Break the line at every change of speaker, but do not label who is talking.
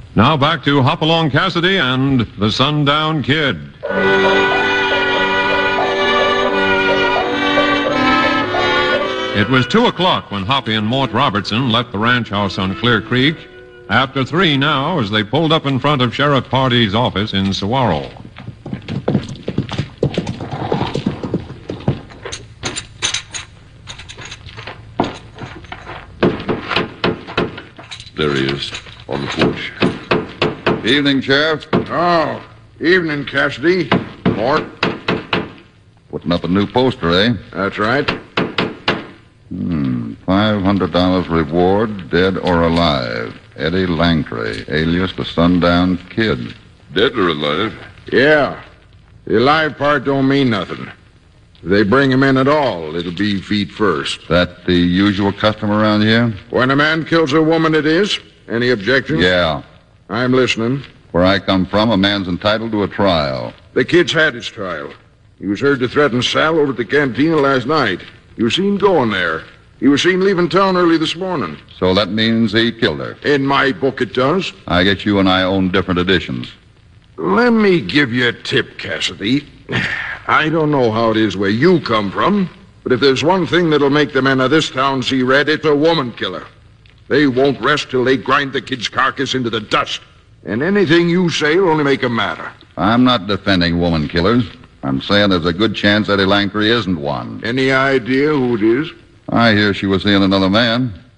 Now back to Hopalong Cassidy and the Sundown Kid. It was 2 o'clock when Hoppy and Mort Robertson left the ranch house on Clear Creek. After 3 now as they pulled up in front of Sheriff Party's office in Saguaro.
There he is, on the porch.
Evening, Sheriff.
Oh, evening, Cassidy. Mort.
Putting up a new poster, eh?
That's right.
$500 reward, dead or alive. Eddie Lancre, alias the Sundown Kid.
Dead or alive?
Yeah. The alive part don't mean nothing. If they bring him in at all, it'll be feet first.
That the usual custom around here?
When a man kills a woman, it is. Any objections?
Yeah.
I'm listening.
Where I come from, a man's entitled to a trial.
The kid's had his trial. He was heard to threaten Sal over at the cantina last night. He was seen going there. He was seen leaving town early this morning.
So that means he killed her.
In my book, it does.
I guess you and I own different editions.
Let me give you a tip, Cassidy. I don't know how it is where you come from, but if there's one thing that'll make the men of this town see red, it's a woman killer. They won't rest till they grind the kid's carcass into the dust. And anything you say will only make 'em madder.
I'm not defending woman killers. I'm saying there's a good chance Eddie Lancre isn't one.
Any idea who it is?
I hear she was seeing another man.